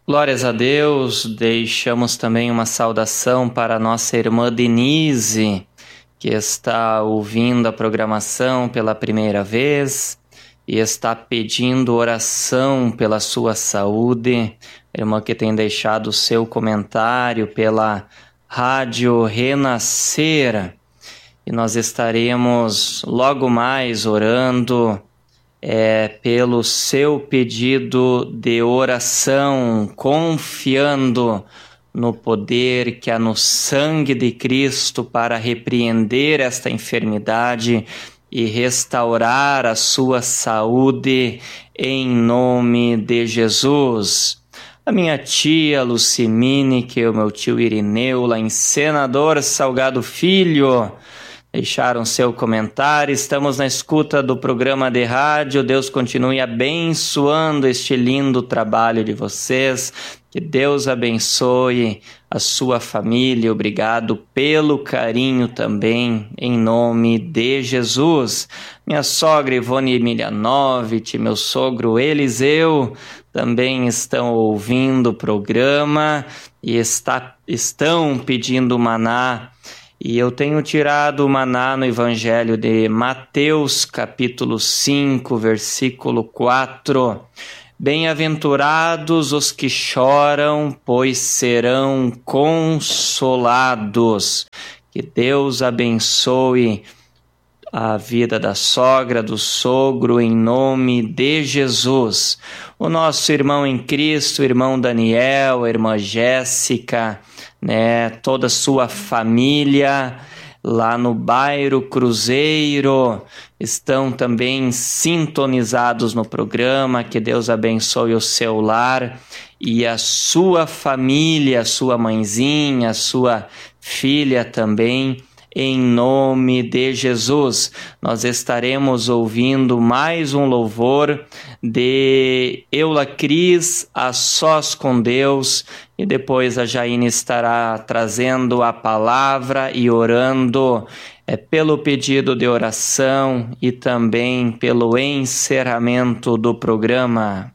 Glórias a Deus, deixamos também uma saudação para a nossa irmã Denise, que está ouvindo a programação pela primeira vez e está pedindo oração pela sua saúde. Irmã que tem deixado o seu comentário pela Rádio Renascer. E nós estaremos logo mais orando pelo seu pedido de oração, confiando no poder que há no sangue de Cristo para repreender esta enfermidade e restaurar a sua saúde em nome de Jesus. A minha tia Lucimine, que é o meu tio Irineu, lá em Senador Salgado Filho, deixaram seu comentário. Estamos na escuta do programa de rádio. Deus continue abençoando este lindo trabalho de vocês. Que Deus abençoe a sua família. Obrigado pelo carinho também, em nome de Jesus. Minha sogra Ivone Emilianovic, meu sogro Eliseu, também estão ouvindo o programa e estão pedindo maná. E eu tenho tirado o maná no Evangelho de Mateus, capítulo 5, versículo 4. Bem-aventurados os que choram, pois serão consolados. Que Deus abençoe a vida da sogra, do sogro, em nome de Jesus. O nosso irmão em Cristo, irmão Daniel, a irmã Jéssica, toda a sua família lá no bairro Cruzeiro estão também sintonizados no programa. Que Deus abençoe o seu lar e a sua família, a sua mãezinha, a sua filha também, em nome de Jesus. Nós estaremos ouvindo mais um louvor de Eula Cris, A Sós com Deus, e depois a Jaine estará trazendo a palavra e orando pelo pedido de oração e também pelo encerramento do programa.